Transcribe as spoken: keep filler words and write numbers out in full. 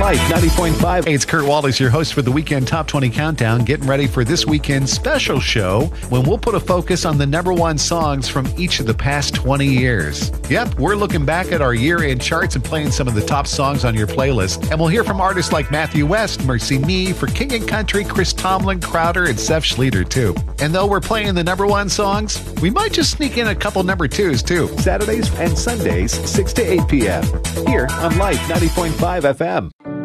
Life ninety point five. Hey, it's Kurt Wallace, your host for the Weekend Top twenty Countdown, getting ready for this weekend's special show when we'll put a focus on the number one songs from each of the past twenty years. Yep, we're looking back at our year-end charts and playing some of the top songs on your playlist. And we'll hear from artists like Matthew West, Mercy Me, For King and Country, Chris Tomlin, Crowder, and Seth Schleter, too. And though we're playing the number one songs, we might just sneak in a couple number twos, too. Saturdays and Sundays, six to eight p.m. here on Life ninety point five F M.